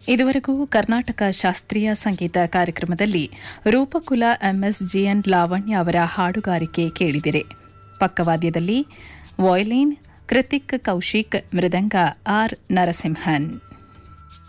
ಇದುವರೆಗೂ ಕರ್ನಾಟಕ ಶಾಸ್ತ್ರೀಯ ಸಂಗೀತ ಕಾರ್ಯಕ್ರಮದಲ್ಲಿ ರೂಪಕುಲ ಎಂಎಸ್ಜಿಎನ್ ಲಾವಣ್ಯ ಅವರ ಹಾಡುಗಾರಿಕೆ ಕೇಳಿದಿರೆ. ಪಕ್ಕವಾದ್ಯದಲ್ಲಿ ವಾಯ್ಲಿನ್ ಕೃತಿಕ್ ಕೌಶಿಕ್, ಮೃದಂಗ ಆರ್ ನರಸಿಂಹನ್.